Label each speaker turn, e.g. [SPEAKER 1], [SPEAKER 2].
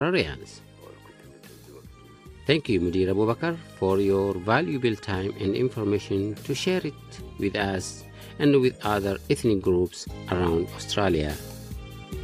[SPEAKER 1] Australians. Thank you, Mudir Abu Bakr, for your valuable time and information to share it with us and with other ethnic groups around Australia.